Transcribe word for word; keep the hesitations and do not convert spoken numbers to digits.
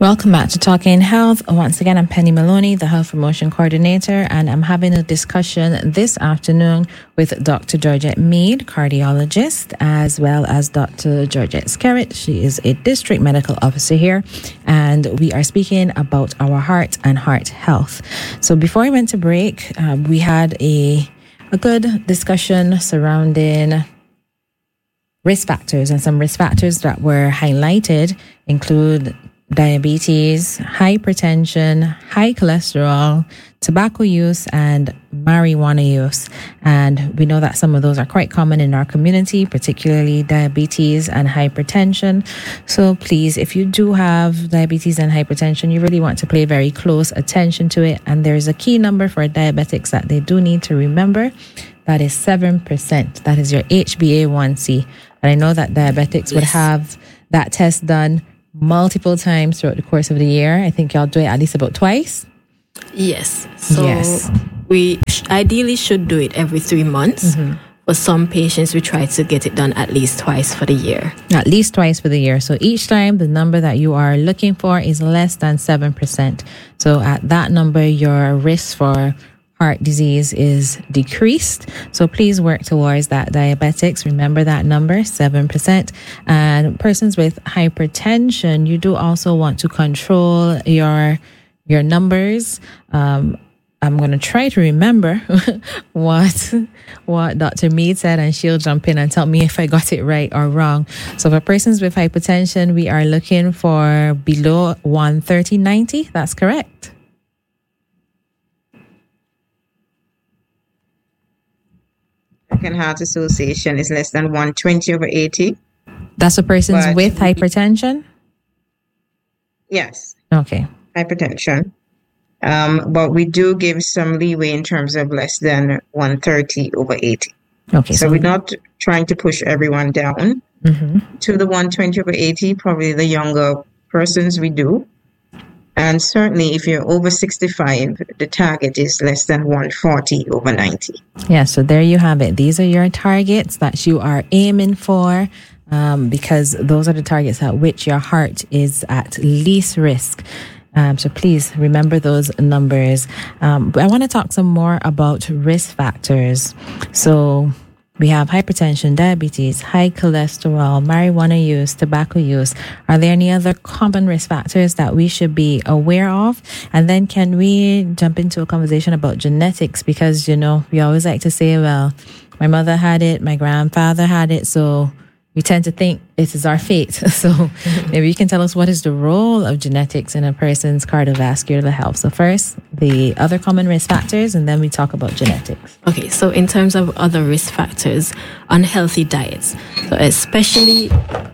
Welcome back to Talking Health. Once again, I'm Penny Maloney, the Health Promotion Coordinator, and I'm having a discussion this afternoon with Doctor Georgette Mead, cardiologist, as well as Doctor Georgette Skerritt. She is a district medical officer here, and we are speaking about our heart and heart health. So before we went to break, uh, we had a, a good discussion surrounding risk factors, and some risk factors that were highlighted include diabetes, hypertension, high cholesterol, tobacco use, and marijuana use. And we know that some of those are quite common in our community, particularly diabetes and hypertension. So please, if you do have diabetes and hypertension, you really want to pay very close attention to it. And there's a key number for diabetics that they do need to remember. That is seven percent. That is your H b A one C. And I know that diabetics yes. would have that test done multiple times throughout the course of the year. I think y'all do it at least about twice. Yes. So yes. we sh- ideally should do it every three months. Mm-hmm. For some patients, we try to get it done at least twice for the year. At least twice for the year. So each time the number that you are looking for is less than seven percent. So at that number, your risk for heart disease is decreased. So please work towards that. Diabetics, remember that number, seven percent. And persons with hypertension, you do also want to control your your numbers. Um, I'm going to try to remember what what Doctor Mead said, and she'll jump in and tell me if I got it right or wrong. So for persons with hypertension, we are looking for below one thirty ninety. That's correct. American Heart Association is less than one twenty over eighty. That's for persons but with hypertension? Yes. Okay. Hypertension. Um, but we do give some leeway in terms of less than one thirty over eighty. Okay. So, so we're not trying to push everyone down mm-hmm. to the one twenty over eighty. Probably the younger persons we do. And certainly if you're over sixty-five, the target is less than one forty over ninety. Yeah, so there you have it. These are your targets that you are aiming for, um, because those are the targets at which your heart is at least risk. Um, so please remember those numbers. Um, I want to talk some more about risk factors. So we have hypertension, diabetes, high cholesterol, marijuana use, tobacco use. Are there any other common risk factors that we should be aware of? And then can we jump into a conversation about genetics? Because, you know, we always like to say, well, my mother had it, my grandfather had it, so we tend to think it is our fate. So maybe you can tell us what is the role of genetics in a person's cardiovascular health. So first, the other common risk factors, and then we talk about genetics. Okay, so in terms of other risk factors, unhealthy diets. So especially